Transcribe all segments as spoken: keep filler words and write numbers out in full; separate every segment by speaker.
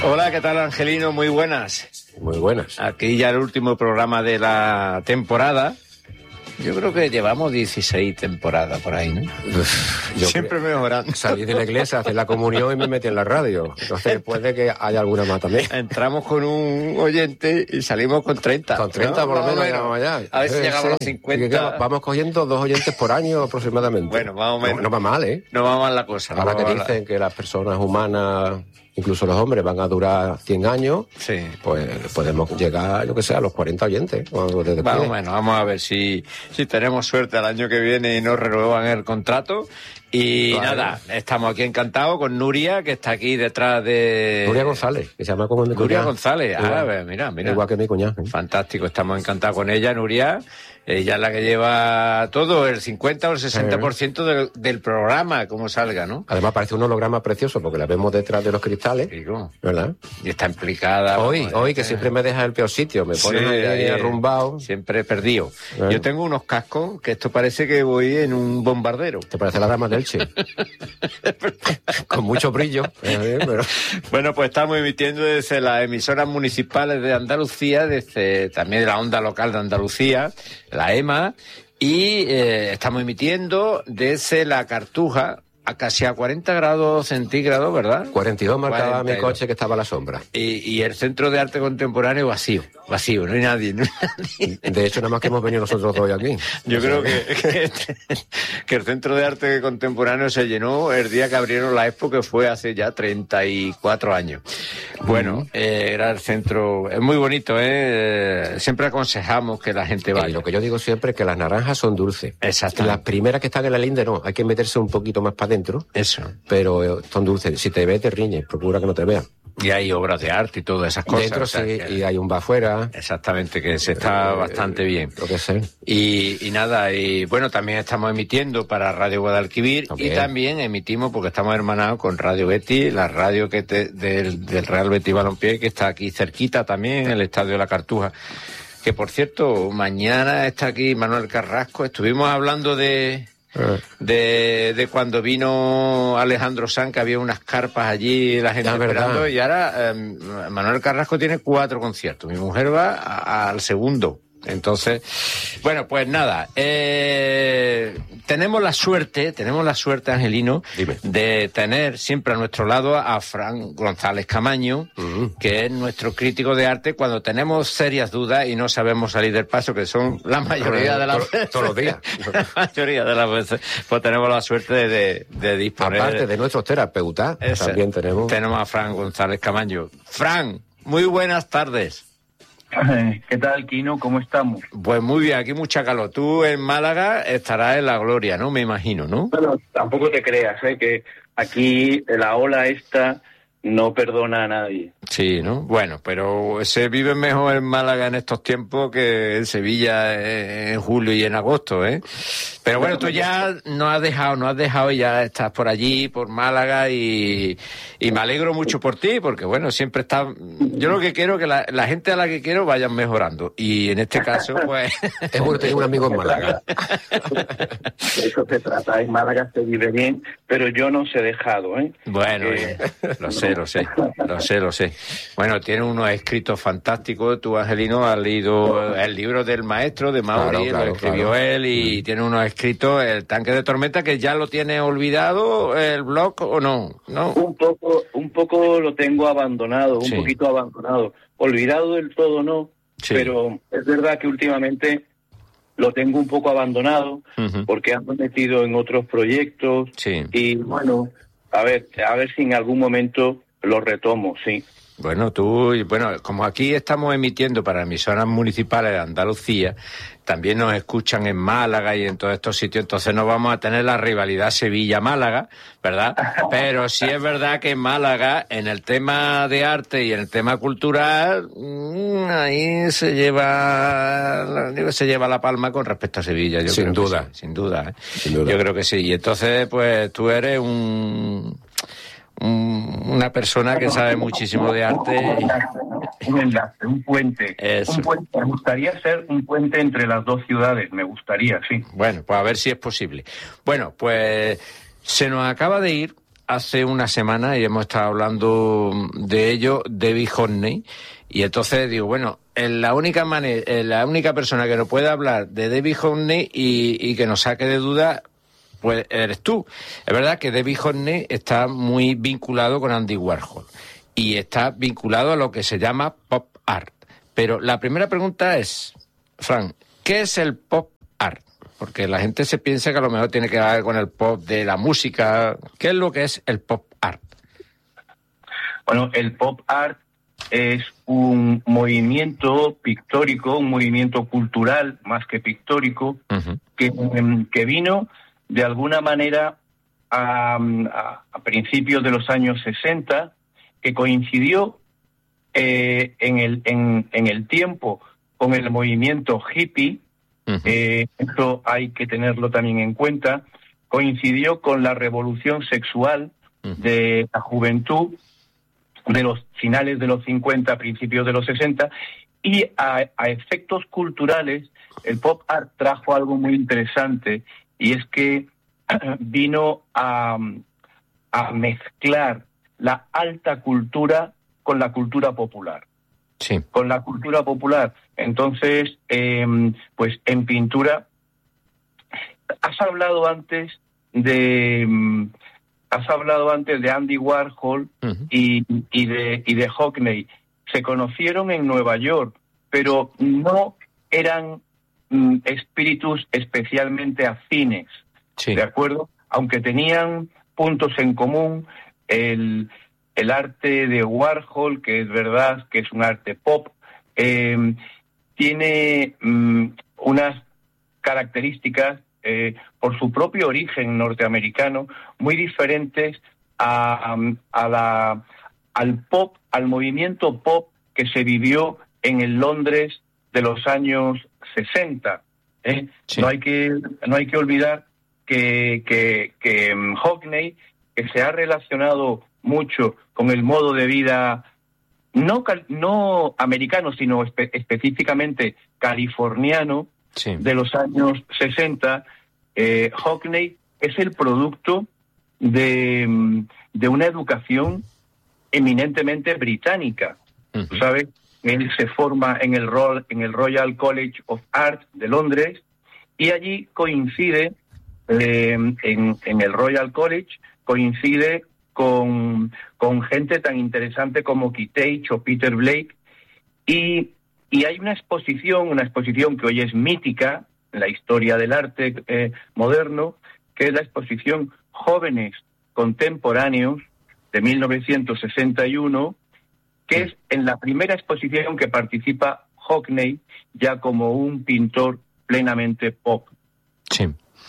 Speaker 1: Hola, ¿qué tal, Angelino? Muy buenas.
Speaker 2: Muy buenas.
Speaker 1: Aquí ya el último programa de la temporada. Yo creo que llevamos dieciséis temporadas por ahí, ¿no?
Speaker 2: Uf, yo
Speaker 1: Siempre
Speaker 2: cre-
Speaker 1: mejorando.
Speaker 2: Salí de la iglesia, hacer la comunión y me metí en la radio. Entonces puede que haya alguna más también.
Speaker 1: Entramos con un oyente y salimos con treinta.
Speaker 2: Con treinta
Speaker 1: ¿no?
Speaker 2: por lo
Speaker 1: Más o
Speaker 2: menos
Speaker 1: menos.
Speaker 2: llegamos allá.
Speaker 1: A ver si
Speaker 2: Sí,
Speaker 1: llegamos a los
Speaker 2: sí.
Speaker 1: cincuenta.
Speaker 2: Que Vamos cogiendo dos oyentes por año aproximadamente.
Speaker 1: Bueno, más o menos.
Speaker 2: No, no va mal, ¿eh?
Speaker 1: No va mal la cosa. no
Speaker 2: Ahora
Speaker 1: va
Speaker 2: que
Speaker 1: mal la-
Speaker 2: dicen que las personas humanas, incluso los hombres, van a durar cien años,
Speaker 1: Sí.
Speaker 2: pues podemos llegar, yo que sé, a los cuarenta oyentes. O algo de
Speaker 1: Más o
Speaker 2: después.
Speaker 1: menos, vamos a ver si, si tenemos suerte el año que viene y nos renuevan el contrato. Y
Speaker 2: Claro.
Speaker 1: nada, estamos aquí encantados con Nuria, que está aquí detrás de...
Speaker 2: Nuria González, que se llama como mi
Speaker 1: Nuria
Speaker 2: cuñada.
Speaker 1: González, ah,
Speaker 2: Igual.
Speaker 1: pues mira, mira.
Speaker 2: Igual que mi cuñada. ¿eh?
Speaker 1: Fantástico, estamos encantados con ella, Nuria. Ella es la que lleva todo, el cincuenta o el sesenta por ciento del, del programa, como salga, ¿no?
Speaker 2: Además parece un holograma precioso porque la vemos detrás de los cristales,
Speaker 1: Digo,
Speaker 2: ¿verdad?
Speaker 1: y está implicada.
Speaker 2: Hoy,
Speaker 1: vamos,
Speaker 2: hoy que
Speaker 1: eh,
Speaker 2: siempre me deja el peor sitio, me pones
Speaker 1: sí,
Speaker 2: ahí, ahí
Speaker 1: eh,
Speaker 2: arrumbado.
Speaker 1: Siempre perdido.
Speaker 2: Eh.
Speaker 1: Yo tengo unos cascos que esto parece que voy en un bombardero.
Speaker 2: Te parece la dama del Che. Con mucho brillo. eh, pero-
Speaker 1: Bueno, pues estamos emitiendo desde las emisoras municipales de Andalucía, desde también de la onda local de Andalucía, la EMA, y eh, estamos emitiendo desde la Cartuja a casi a cuarenta grados centígrados, ¿verdad?
Speaker 2: cuarenta y dos marcaba
Speaker 1: cuarenta y
Speaker 2: mi
Speaker 1: dos.
Speaker 2: coche que estaba a la sombra.
Speaker 1: Y, y el Centro de Arte Contemporáneo vacío, vacío, no hay nadie. No hay nadie.
Speaker 2: De hecho, nada más que hemos venido nosotros dos aquí.
Speaker 1: Yo
Speaker 2: O sea,
Speaker 1: creo que, que, que el Centro de Arte Contemporáneo se llenó el día que abrieron la Expo, que fue hace ya treinta y cuatro años. Bueno, eh, era el centro... Es muy bonito, ¿eh? Siempre aconsejamos que la gente
Speaker 2: Y
Speaker 1: vaya.
Speaker 2: lo que yo digo siempre es que las naranjas son dulces.
Speaker 1: Exactamente.
Speaker 2: Las primeras que están en la linde no, hay que meterse un poquito más para adentro,
Speaker 1: Eso.
Speaker 2: pero eh, son dulces. Si te ve, te riñes, procura que no te vean.
Speaker 1: Y hay obras de arte y todas esas cosas.
Speaker 2: Dentro
Speaker 1: o sea,
Speaker 2: sí,
Speaker 1: que-
Speaker 2: y hay un bar afuera.
Speaker 1: Exactamente, que se está
Speaker 2: Eh,
Speaker 1: bastante bien.
Speaker 2: Lo que sé.
Speaker 1: Y, y nada, y bueno, también estamos emitiendo para Radio Guadalquivir
Speaker 2: También.
Speaker 1: y también emitimos porque estamos hermanados con Radio Betis, la radio que te- del, del Real Betis Balompié, que está aquí cerquita también, en el Estadio de la Cartuja. Que por cierto, mañana está aquí Manuel Carrasco. Estuvimos hablando de,
Speaker 2: Eh,
Speaker 1: de, de cuando vino Alejandro Sanz, que había unas carpas allí, la gente
Speaker 2: Ah, verdad.
Speaker 1: esperando, y ahora eh, Manuel Carrasco tiene cuatro conciertos. Mi mujer va a- al segundo. Entonces, bueno, pues nada, eh, tenemos la suerte, tenemos la suerte, Angelino,
Speaker 2: Dime.
Speaker 1: de tener siempre a nuestro lado a Fran González Camaño,
Speaker 2: Ujú.
Speaker 1: que es nuestro crítico de arte cuando tenemos serias dudas y no sabemos salir del paso, que son la mayoría de las
Speaker 2: Todos-
Speaker 1: veces.
Speaker 2: todos los días.
Speaker 1: La mayoría de las veces, pues tenemos la suerte de, de, de disponer.
Speaker 2: Aparte de nuestros terapeutas,
Speaker 1: Ese.
Speaker 2: también tenemos...
Speaker 1: Tenemos a Fran González Camaño. Fran, muy buenas tardes.
Speaker 3: ¿Qué tal, Kino? ¿Cómo estamos?
Speaker 1: Pues muy bien, aquí mucha calor. Tú en Málaga estarás en la gloria, ¿no? Me imagino, ¿no?
Speaker 3: Bueno, tampoco te creas, ¿eh? Que aquí la ola esta no perdona a nadie.
Speaker 1: Sí, ¿no? Bueno, pero se vive mejor en Málaga en estos tiempos que en Sevilla en julio y en agosto, ¿eh? Pero bueno, tú ya no has dejado, no has dejado y ya estás por allí, por Málaga y, y me alegro mucho por ti porque, bueno, siempre estás... Yo lo que quiero es que la, la gente a la que quiero vayan mejorando y en este caso, pues...
Speaker 2: Es bueno tener un amigo en Málaga.
Speaker 3: De eso se trata. En Málaga se vive bien, pero yo no se he dejado, ¿eh?
Speaker 1: Bueno,
Speaker 3: Eh,
Speaker 1: eh, lo sé, lo sé, lo sé, lo sé. Bueno, tiene unos escritos fantásticos. Tú, Angelino, has leído el libro del maestro de Mauri,
Speaker 2: Claro, claro,
Speaker 1: lo escribió
Speaker 2: claro.
Speaker 1: él y tiene unos escritos, el tanque de tormenta, que ya lo tiene olvidado el blog o no, ¿no?
Speaker 3: Un poco, un poco lo tengo abandonado, un
Speaker 1: Sí.
Speaker 3: poquito abandonado. Olvidado del todo no,
Speaker 1: Sí.
Speaker 3: pero es verdad que últimamente lo tengo un poco abandonado
Speaker 1: Ujú.
Speaker 3: porque ando metido en otros proyectos
Speaker 1: Sí.
Speaker 3: y bueno, a ver, a ver si en algún momento lo retomo, sí.
Speaker 1: Bueno, tú, bueno, como aquí estamos emitiendo para emisoras municipales de Andalucía, también nos escuchan en Málaga y en todos estos sitios, entonces no vamos a tener la rivalidad Sevilla-Málaga, ¿verdad? Pero sí es verdad que en Málaga, en el tema de arte y en el tema cultural, mmm, ahí se lleva, digo, se lleva la palma con respecto a Sevilla. Yo
Speaker 2: Sin
Speaker 1: creo que
Speaker 2: duda.
Speaker 1: sí, sin duda, ¿eh?
Speaker 2: Sin duda.
Speaker 1: Yo creo que sí. Y entonces, pues, tú eres un... un- una persona que sabe muchísimo de arte.
Speaker 3: Un enlace, un puente.
Speaker 1: Eso.
Speaker 3: Un puente. Me gustaría ser un puente entre las dos ciudades, me gustaría, sí.
Speaker 1: Bueno, pues a ver si es posible. Bueno, pues se nos acaba de ir hace una semana y hemos estado hablando de ello, Debbie Hockney, y entonces digo, bueno, la única manera, la única persona que nos puede hablar de Debbie Hockney y, y que nos saque de duda, pues eres tú. Es verdad que Debbie Hockney está muy vinculado con Andy Warhol y está vinculado a lo que se llama pop art. Pero la primera pregunta es, Fran, ¿qué es el pop art? Porque la gente se piensa que a lo mejor tiene que ver con el pop de la música. ¿Qué es lo que es el pop art?
Speaker 3: Bueno, el pop art es un movimiento pictórico, un movimiento cultural más que pictórico, uh-huh. que, que vino de alguna manera a, a, a principios de los años sesenta, que coincidió eh, en, el, en, en el tiempo con el movimiento hippie. Uh-huh. Eh, esto hay que tenerlo también en cuenta. Coincidió con la revolución sexual uh-huh. de la juventud de los finales de los cincuenta, principios de los sesenta, y a, a efectos culturales el pop art trajo algo muy interesante, y es que vino a, a mezclar la alta cultura con la cultura popular.
Speaker 1: Sí.
Speaker 3: Con la cultura popular. Entonces, eh, pues en pintura, has hablado antes de... Has hablado antes de Andy Warhol uh-huh. y, y de y de Hockney. Se conocieron en Nueva York, pero no eran mm, espíritus especialmente afines, sí. ¿De acuerdo? Aunque tenían puntos en común, el, el arte de Warhol, que es verdad que es un arte pop, eh, tiene mm, unas características Eh, por su propio origen norteamericano, muy diferentes a, a la, al pop, al movimiento pop que se vivió en el Londres de los años sesenta. ¿eh? Sí. No hay que, no hay que olvidar que, que, que Hockney, que se ha relacionado mucho con el modo de vida no, no americano, sino espe- específicamente californiano, sí. de los años sesenta, eh, Hockney es el producto de, de una educación eminentemente británica. Uh-huh. ¿Sabes? Él se forma en el, en el Royal College of Art de Londres, y allí coincide, eh, en, en el Royal College, coincide con, con gente tan interesante como Keith o Peter Blake, y Y hay una exposición, una exposición que hoy es mítica en la historia del arte eh, moderno, que es la exposición Jóvenes Contemporáneos de mil novecientos sesenta y uno, que es en la primera exposición que participa Hockney ya como un pintor plenamente pop.
Speaker 1: Sí.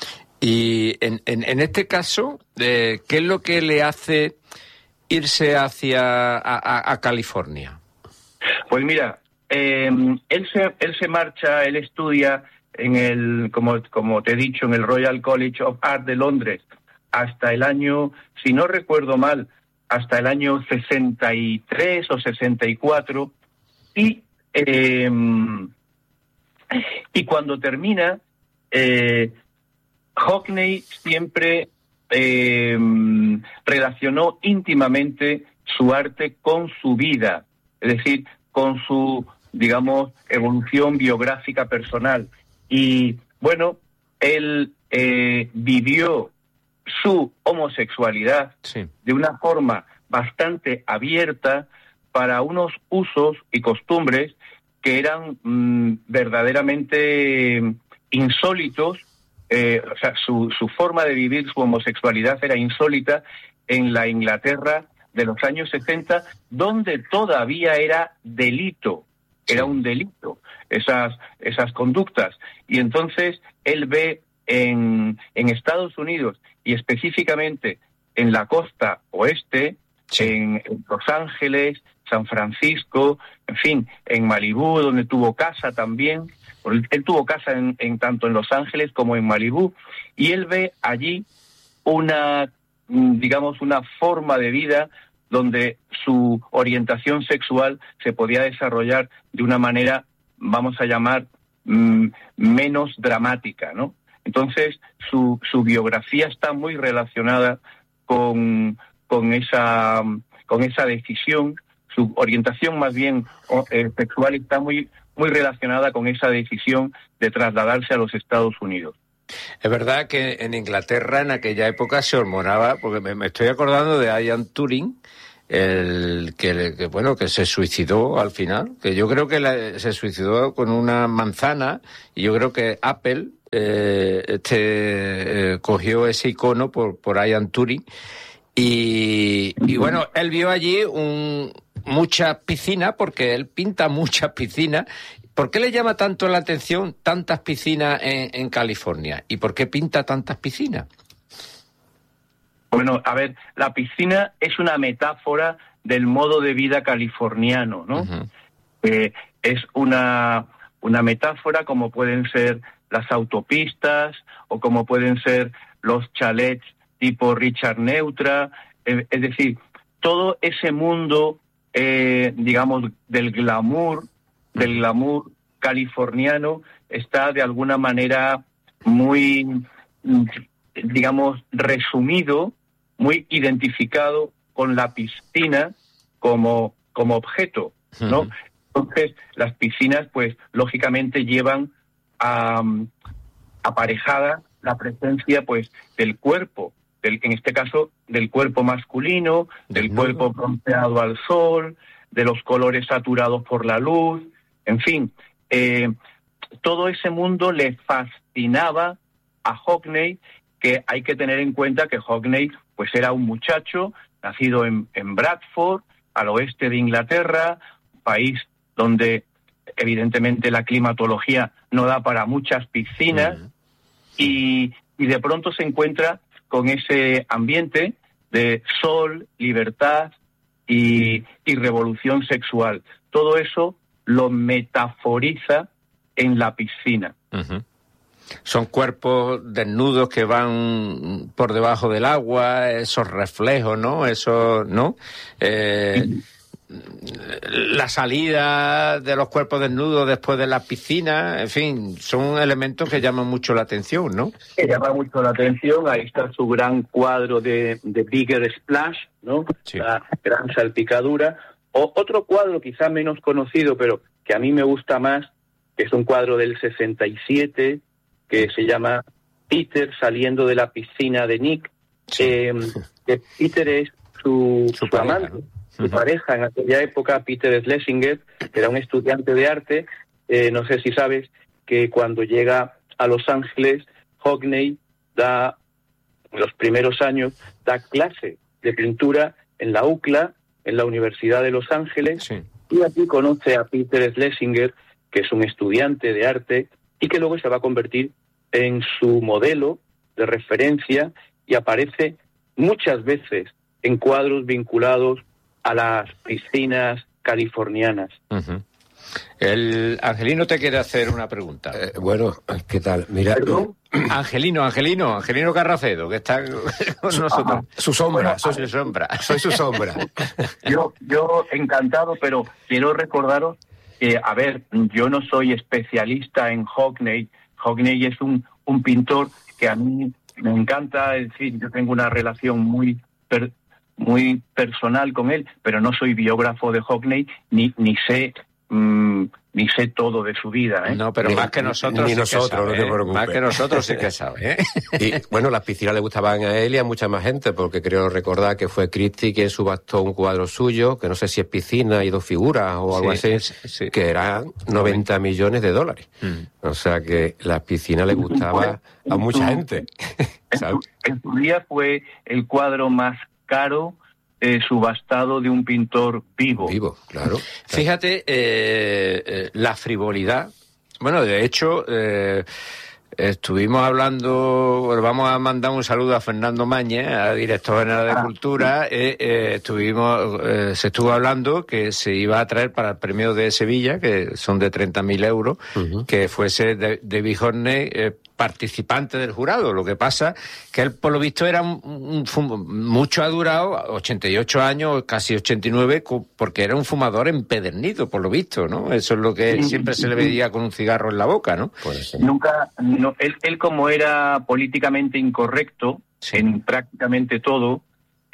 Speaker 1: Y en, en, en este caso, eh, ¿qué es lo que le hace irse hacia a, a, a California?
Speaker 3: Pues mira, Eh, él se él se marcha, él estudia en el, como como te he dicho, en el Royal College of Art de Londres hasta el año, si no recuerdo mal, hasta el año sesenta y tres o sesenta y cuatro, y eh, y cuando termina, eh, Hockney siempre eh, relacionó íntimamente su arte con su vida, es decir, con su, digamos, evolución biográfica personal. Y, bueno, él eh, vivió su homosexualidad sí. de una forma bastante abierta para unos usos y costumbres que eran mmm, verdaderamente insólitos. Eh, o sea, su, su forma de vivir su homosexualidad era insólita en la Inglaterra de los años sesenta, donde todavía era delito, era un delito esas esas conductas. Y entonces él ve en, en Estados Unidos, y específicamente en la costa oeste, sí. en, en Los Ángeles, San Francisco, en fin, en Malibú, donde tuvo casa también. Él, él tuvo casa en, en tanto en Los Ángeles como en Malibú, y él ve allí una, digamos, una forma de vida donde su orientación sexual se podía desarrollar de una manera, vamos a llamar, mmm, menos dramática, ¿no? Entonces, su, su biografía está muy relacionada con, con, esa, con esa decisión. Su orientación más bien eh, sexual está muy, muy relacionada con esa decisión de trasladarse a los Estados Unidos.
Speaker 1: Es verdad que en Inglaterra en aquella época se hormonaba, porque me, me estoy acordando de Ian Turing, el que, que bueno que se suicidó al final, que yo creo que la, se suicidó con una manzana, y yo creo que Apple eh, este eh, cogió ese icono por, por Ian Turing, y, y bueno, él vio allí un, muchas piscinas, porque él pinta muchas piscinas. ¿Por qué le llama tanto la atención tantas piscinas en, en California? ¿Y por qué pinta tantas piscinas?
Speaker 3: Bueno, a ver, la piscina es una metáfora del modo de vida californiano, ¿no? Uh-huh. Eh, es una, una metáfora como pueden ser las autopistas o como pueden ser los chalets tipo Richard Neutra, eh, es decir, todo ese mundo, eh, digamos, del glamour, del glamour californiano está de alguna manera muy, digamos, resumido, muy identificado con la piscina como, como objeto, ¿no? Uh-huh. Entonces, las piscinas, pues, lógicamente llevan a, aparejada la presencia, pues, del cuerpo, del, en este caso, del cuerpo masculino, del uh-huh. cuerpo bronceado al sol, de los colores saturados por la luz, en fin, eh, todo ese mundo le fascinaba a Hockney, que hay que tener en cuenta que Hockney pues era un muchacho nacido en, en Bradford, al oeste de Inglaterra, un país donde evidentemente la climatología no da para muchas piscinas, uh-huh. y, y de pronto se encuentra con ese ambiente de sol, libertad y, y revolución sexual. Todo eso lo metaforiza en la piscina.
Speaker 1: Uh-huh. Son cuerpos desnudos que van por debajo del agua, esos reflejos, ¿no? Eso, ¿no? Eh, la salida de los cuerpos desnudos después de la piscina, en fin, son elementos que llaman mucho la atención, ¿no?
Speaker 3: Que llama mucho la atención. Ahí está su gran cuadro de, de Bigger Splash, ¿no? Sí. La gran salpicadura. O otro cuadro quizá menos conocido, pero que a mí me gusta más, que es un cuadro del sesenta y siete, que se llama Peter saliendo de la piscina de Nick. Sí. Eh, que Peter es su, su, su amante, pareja, ¿no? Su uh-huh. pareja en aquella época. Peter Schlesinger, que era un estudiante de arte. Eh, no sé si sabes que cuando llega a Los Ángeles, Hockney da, en los primeros años, da clase de pintura en la U C L A, en la Universidad de Los Ángeles, sí. Y aquí conoce a Peter Schlesinger, que es un estudiante de arte y que luego se va a convertir en su modelo de referencia y aparece muchas veces en cuadros vinculados a las piscinas californianas.
Speaker 1: Uh-huh. El Angelino te quiere hacer una pregunta.
Speaker 2: Eh, bueno, ¿qué tal? Mira,
Speaker 3: ¿Perdón?
Speaker 1: Angelino, Angelino, Angelino Carracedo, que está con nosotros.
Speaker 2: Ajá. Su sombra,
Speaker 1: bueno, soy su sombra.
Speaker 2: Soy su sombra.
Speaker 3: Yo, yo encantado, pero quiero recordaros que, a ver, yo no soy especialista en Hockney. Hockney es un, un pintor que a mí me encanta, es decir, yo tengo una relación muy per, muy personal con él, pero no soy biógrafo de Hockney, ni, ni sé... Mm, ni sé todo de su vida, ¿eh?
Speaker 1: No, pero
Speaker 2: ni,
Speaker 1: más que nosotros
Speaker 2: ni
Speaker 1: sí
Speaker 2: nosotros,
Speaker 1: que sabe,
Speaker 2: no te preocupes.
Speaker 1: Más que nosotros sí que sabe, ¿eh?
Speaker 2: Y bueno, las piscinas le gustaban a él y a mucha más gente, porque creo recordar que fue Christie quien subastó un cuadro suyo, que no sé si es piscina y dos figuras o algo sí, así, sí. que eran noventa millones de dólares. Mm. O sea que las piscinas le gustaba a mucha gente.
Speaker 3: ¿Sabes? En su día fue el cuadro más caro Eh, subastado de un pintor vivo.
Speaker 2: Vivo, claro.
Speaker 1: Fíjate, eh, eh, la frivolidad. Bueno, de hecho, eh, estuvimos hablando, bueno, vamos a mandar un saludo a Fernando Mañez, a director general de ah, Cultura. Sí. Eh, eh, estuvimos, eh, se estuvo hablando que se iba a traer para el premio de Sevilla, que son de treinta mil euros, uh-huh. que fuese David Hockney, eh, participante del jurado. Lo que pasa que él, por lo visto, era un, un fum- mucho ha durado, ochenta y ocho años, casi ochenta y nueve, porque era un fumador empedernido, por lo visto, ¿no? Eso es lo que siempre se le veía con un cigarro en la boca, ¿no?
Speaker 3: Pues, nunca, no, él, él como era políticamente incorrecto, sí. en prácticamente todo,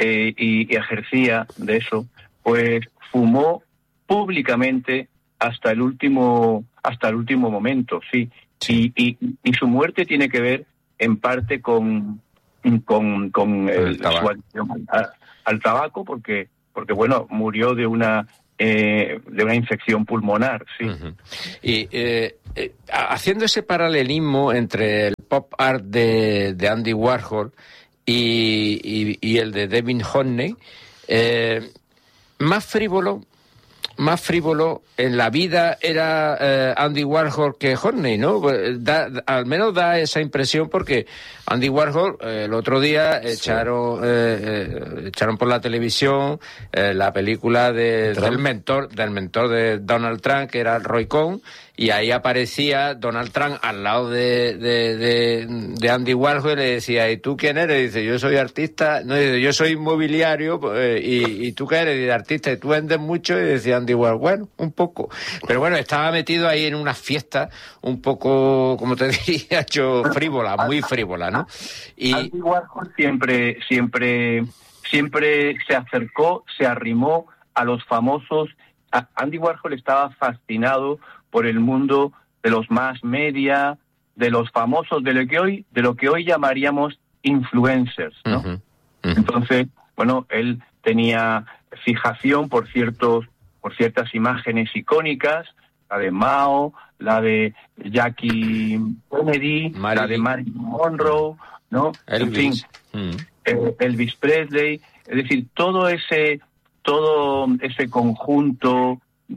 Speaker 3: eh, y, y ejercía de eso, pues fumó públicamente hasta el último hasta el último momento, sí. sí. Y, y, y su muerte tiene que ver en parte con con, con el, el tabaco. Su adicción al, al tabaco, porque porque bueno, murió de una eh, de una infección pulmonar, sí.
Speaker 1: Uh-huh. Y eh, eh, haciendo ese paralelismo entre el pop art de, de Andy Warhol y, y, y el de David Hockney, eh, más frívolo más frívolo en la vida era eh, Andy Warhol que Hockney, ¿no? Da, al menos da esa impresión, porque Andy Warhol eh, el otro día echaron sí. eh, eh, echaron por la televisión eh, la película de, del mentor del mentor de Donald Trump, que era Roy Cohn, y ahí aparecía Donald Trump al lado de, de, de, de Andy Warhol y le decía: ¿y tú quién eres? Y dice: yo soy artista. No, dice: yo soy inmobiliario. Eh, y, ¿y tú qué eres? Y dice: artista. ¿Y tú vendes mucho? Y decía Andy Warhol: bueno, un poco. Pero bueno, estaba metido ahí en una fiesta un poco, como te diría yo, frívola, muy frívola, ¿no?
Speaker 3: Y Andy Warhol siempre, siempre, siempre se acercó, se arrimó a los famosos. Andy Warhol estaba fascinado por el mundo de los mass media, de los famosos, de lo que hoy, de lo que hoy llamaríamos influencers, ¿no? Uh-huh. Uh-huh. Entonces, bueno, él tenía fijación por ciertos, por ciertas imágenes icónicas, la de Mao, la de Jackie Kennedy, Marilyn. La de Marilyn Monroe, ¿no?
Speaker 1: Elvis.
Speaker 3: En fin, uh-huh. Elvis Presley, es decir, todo ese, todo ese conjunto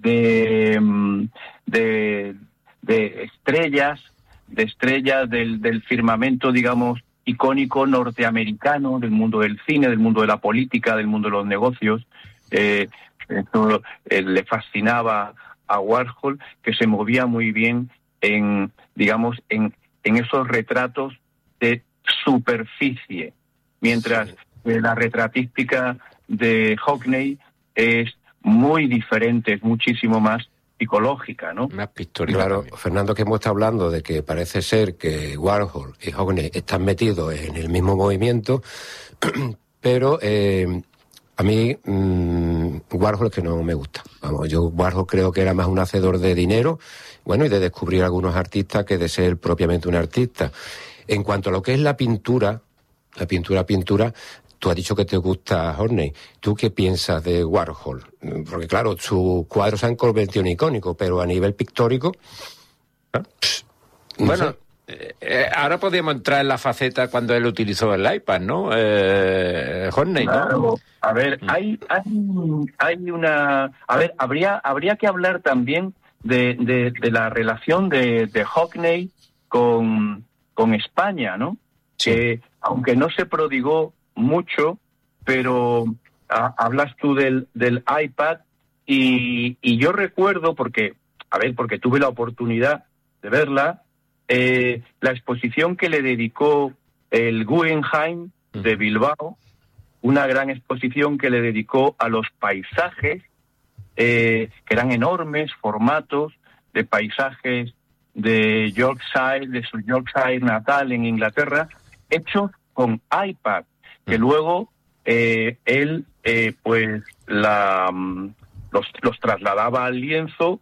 Speaker 3: de de, de estrellas, de estrellas del, del firmamento, digamos, icónico norteamericano, del mundo del cine, del mundo de la política, del mundo de los negocios. Eh, esto eh, le fascinaba a Warhol, que se movía muy bien en, digamos, en, en esos retratos de superficie, mientras sí. eh, la retratística de Hockney es muy diferente, es muchísimo más psicológica, ¿no?
Speaker 2: Más pictórica. Claro, también. Fernando, que hemos estado hablando de que parece ser que Warhol y Hockney están metidos en el mismo movimiento, pero eh, a mí mmm, Warhol es que no me gusta. Vamos, yo Warhol creo que era más un hacedor de dinero, bueno, y de descubrir algunos artistas que de ser propiamente un artista. En cuanto a lo que es la pintura, la pintura, pintura, tú has dicho que te gusta Hockney. ¿Tú qué piensas de Warhol? Porque claro, sus cuadros se han convertido en icónicos, pero a nivel pictórico...
Speaker 1: ¿Eh? Pss, no bueno, eh, eh, ahora podríamos entrar en la faceta cuando él utilizó el iPad, ¿no? Eh, Hockney, ¿no?
Speaker 3: Claro. A ver, hay, hay, hay una... A ver, habría, habría que hablar también de, de, de la relación de, de Hockney con, con España, ¿no? Sí. Que, aunque no se prodigó mucho, pero a, hablas tú del, del iPad y, y yo recuerdo, porque, a ver, porque tuve la oportunidad de verla, eh, la exposición que le dedicó el Guggenheim de Bilbao, una gran exposición que le dedicó a los paisajes, eh, que eran enormes formatos de paisajes de Yorkshire, de su Yorkshire natal en Inglaterra, hechos con iPad, que luego eh, él eh, pues la los, los trasladaba al lienzo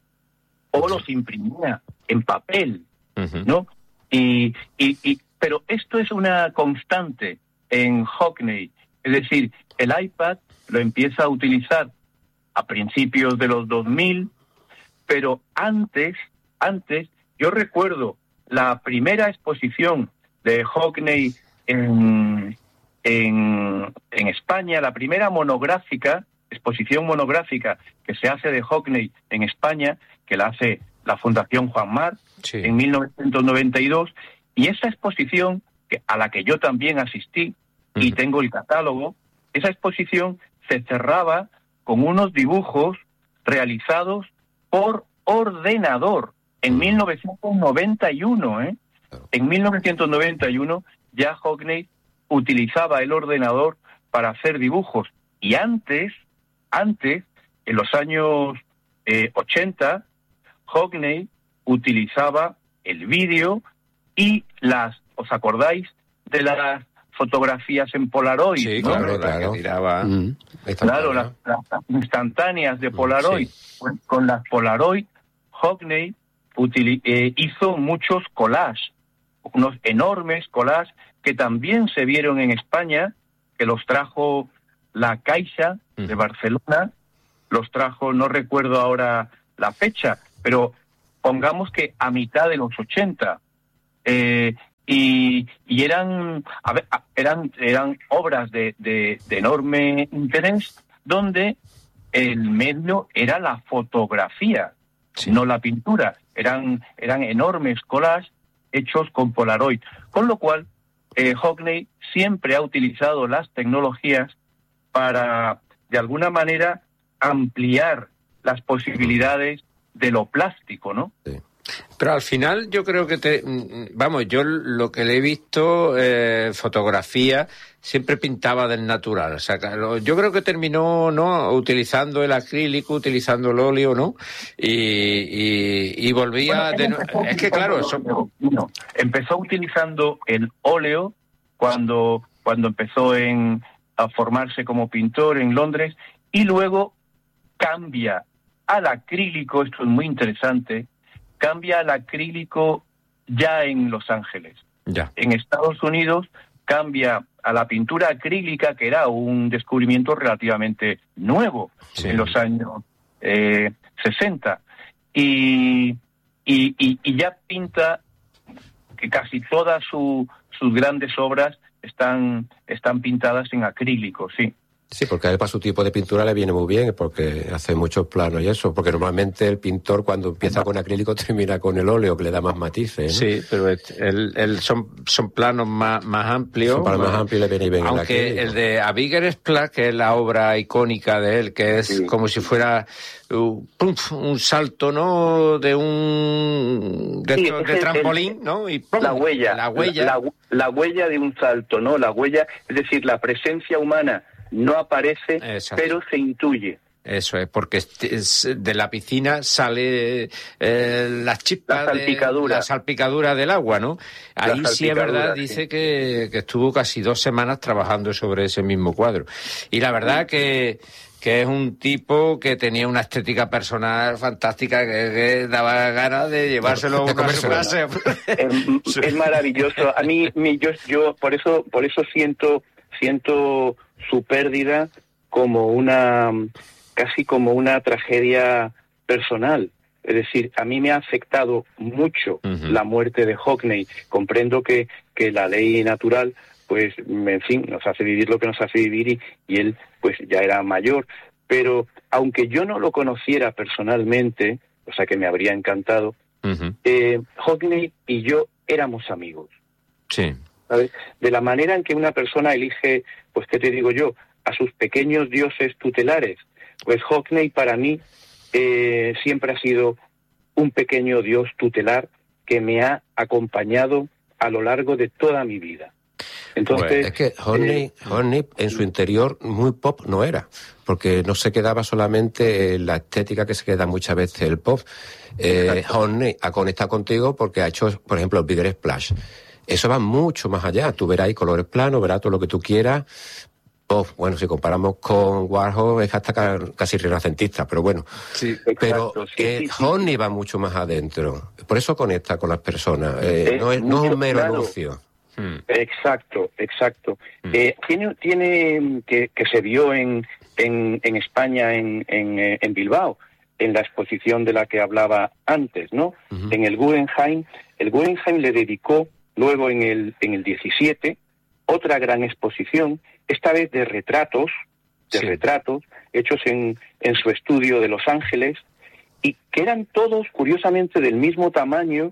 Speaker 3: o los imprimía en papel, uh-huh. ¿no? Y, y, y pero esto es una constante en Hockney, es decir, el iPad lo empieza a utilizar a principios de los dos mil, pero antes, antes yo recuerdo la primera exposición de Hockney en En, en España, la primera monográfica, exposición monográfica que se hace de Hockney en España, que la hace la Fundación Juan Mar, sí. en mil novecientos noventa y dos, y esa exposición, que, a la que yo también asistí, uh-huh. y tengo el catálogo, esa exposición se cerraba con unos dibujos realizados por ordenador, en uh-huh. mil novecientos noventa y uno, ¿eh? En mil novecientos noventa y uno ya Hockney utilizaba el ordenador para hacer dibujos. Y antes, antes, en los años eh, ochenta, Hockney utilizaba el vídeo y las, ¿os acordáis de las fotografías en Polaroid,
Speaker 1: sí,
Speaker 3: ¿no?
Speaker 1: claro, claro. Que tiraba.
Speaker 3: Mm. Claro, las, las instantáneas de Polaroid. Sí. Pues con las Polaroid, Hockney utili- eh, hizo muchos collages, unos enormes collages que también se vieron en España, que los trajo la Caixa de Barcelona, los trajo, no recuerdo ahora la fecha, pero pongamos que a mitad de los ochenta, eh, y, y eran, a ver, eran eran obras de, de, de enorme interés, donde el medio era la fotografía, sí. no la pintura. Eran, eran enormes collages hechos con Polaroid, con lo cual eh, Hockney siempre ha utilizado las tecnologías para, de alguna manera, ampliar las posibilidades de lo plástico, ¿no? Sí.
Speaker 1: Pero al final yo creo que te, vamos, yo lo que le he visto, eh, fotografía, siempre pintaba del natural. O sea, yo creo que terminó, ¿no?, utilizando el acrílico, utilizando el óleo, ¿no? Y, y, y volvía...
Speaker 3: Bueno,
Speaker 1: de no... Es que claro, eso...
Speaker 3: No, empezó utilizando el óleo cuando, cuando empezó en, a formarse como pintor en Londres, y luego cambia al acrílico, esto es muy interesante, cambia al acrílico ya en Los Ángeles.
Speaker 1: Ya.
Speaker 3: En Estados Unidos cambia a la pintura acrílica, que era un descubrimiento relativamente nuevo, sí. en los años eh, sesenta. Y, y, y, y ya pinta que casi todas su, sus grandes obras están, están pintadas en acrílico, sí.
Speaker 2: Sí, porque a él para su tipo de pintura le viene muy bien, porque hace muchos planos y eso, porque normalmente el pintor cuando empieza con acrílico termina con el óleo, que le da más matices, ¿no?
Speaker 1: Sí, pero el, el son, son planos más, más amplios.
Speaker 2: Son planos más amplios y le viene bien el acrílico.
Speaker 1: Aunque el de A Bigger Splash, que es la obra icónica de él, que es sí. como si fuera uh, pum, un salto, ¿no?, de un de,
Speaker 3: sí,
Speaker 1: de, de
Speaker 3: el,
Speaker 1: trampolín,
Speaker 3: el,
Speaker 1: ¿no? Y pum,
Speaker 3: la huella,
Speaker 1: la huella.
Speaker 3: La, la, la huella de un salto, ¿no? La huella, es decir, la presencia humana no aparece, exacto. pero se intuye.
Speaker 1: Eso es, porque de la piscina sale eh, las chispas,
Speaker 3: la salpicadura.
Speaker 1: De, la salpicadura del agua, ¿no? Ahí sí es verdad, sí. dice que, que estuvo casi dos semanas trabajando sobre ese mismo cuadro. Y la verdad que, que es un tipo que tenía una estética personal fantástica, que, que daba ganas de llevárselo
Speaker 2: de
Speaker 1: uno a su clase.
Speaker 3: Es, es maravilloso. A mí, mi, yo, yo por eso, por eso siento, siento su pérdida como una, casi como una tragedia personal. Es decir, a mí me ha afectado mucho uh-huh. la muerte de Hockney. Comprendo que, que la ley natural, pues, en fin, nos hace vivir lo que nos hace vivir y, y él, pues, ya era mayor. Pero, aunque yo no lo conociera personalmente, o sea que me habría encantado, uh-huh. eh, Hockney y yo éramos amigos.
Speaker 1: Sí.
Speaker 3: ¿Sabes? De la manera en que una persona elige, pues, ¿qué te digo yo?, a sus pequeños dioses tutelares. Pues Hockney para mí eh, siempre ha sido un pequeño dios tutelar que me ha acompañado a lo largo de toda mi vida. Entonces,
Speaker 2: bueno, es que Hockney, eh, Hockney en su interior muy pop no era, porque no se quedaba solamente en la estética que se queda muchas veces el pop. Eh, Hockney ha conectado contigo porque ha hecho, por ejemplo, el Bigger Splash. Eso va mucho más allá. Tú verás colores planos, verás todo lo que tú quieras. Oh, bueno, si comparamos con Warhol es hasta casi renacentista, pero bueno.
Speaker 3: Sí,
Speaker 2: pero
Speaker 3: exacto, sí,
Speaker 2: eh,
Speaker 3: sí, sí.
Speaker 2: Hockney va mucho más adentro. Por eso conecta con las personas. Eh,
Speaker 3: es
Speaker 2: no, es,
Speaker 3: mucho,
Speaker 2: no es un mero
Speaker 3: claro.
Speaker 2: anuncio.
Speaker 3: Hmm. Exacto, exacto. Hmm. Eh, tiene tiene que, que se vio en, en, en España, en, en, en Bilbao, en la exposición de la que hablaba antes, ¿no? Uh-huh. En el Guggenheim. El Guggenheim le dedicó luego en el, en el diecisiete otra gran exposición, esta vez de retratos, de sí. retratos hechos en, en su estudio de Los Ángeles, y que eran todos, curiosamente, del mismo tamaño,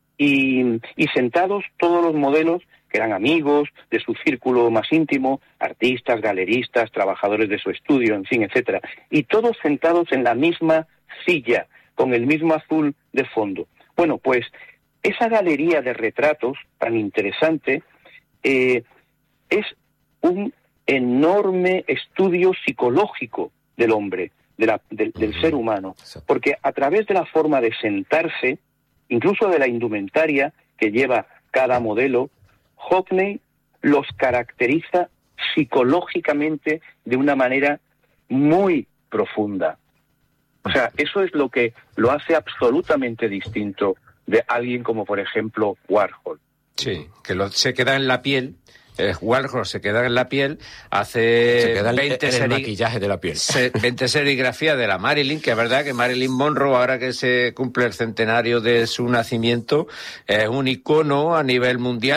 Speaker 3: y, y sentados todos los modelos, que eran amigos de su círculo más íntimo, artistas, galeristas, trabajadores de su estudio, en fin, etcétera, y todos sentados en la misma silla, con el mismo azul de fondo. Bueno, pues, esa galería de retratos tan interesante eh, es un enorme estudio psicológico del hombre, de la, del, del uh-huh. ser humano, porque a través de la forma de sentarse, incluso de la indumentaria que lleva cada modelo, Hockney los caracteriza psicológicamente de una manera muy profunda. O sea, eso es lo que lo hace absolutamente distinto de alguien como, por ejemplo, Warhol.
Speaker 1: Sí, que lo, se queda en la piel. Eh, Warhol se queda en la piel, hace
Speaker 2: se queda
Speaker 1: veinte
Speaker 2: en el
Speaker 1: seri-
Speaker 2: maquillaje de la piel.
Speaker 1: veinte serigrafías de la Marilyn, que es verdad que Marilyn Monroe, ahora que se cumple el centenario de su nacimiento, es un icono a nivel mundial.